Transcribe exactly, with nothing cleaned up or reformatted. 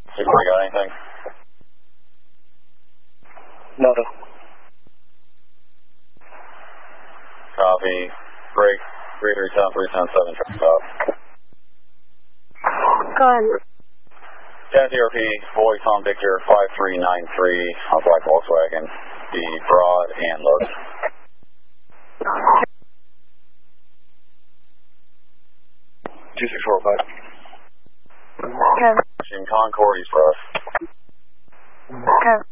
Super, got anything? Nada. Copy. Break. three three seven, three seven seven, track stop. Go ahead. ten D R P, voice on Victor five three nine three, on black Volkswagen, be broad and loaded. two six four five. Okay. Concord, East Road. Okay.